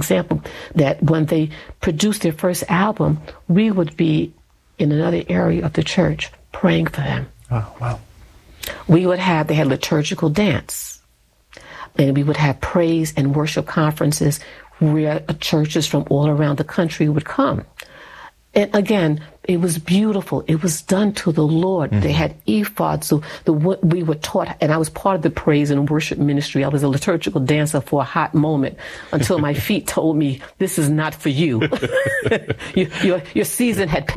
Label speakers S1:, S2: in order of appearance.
S1: example, that when they produced their first album, we would be in another area of the church praying for them.
S2: Oh, wow.
S1: They had liturgical dance, and we would have praise and worship conferences where churches from all around the country would come. And again, it was beautiful. It was done to the Lord. They had ephods. So we were taught, and I was part of the praise and worship ministry. I was a liturgical dancer for a hot moment until my feet told me, this is not for you. Your season had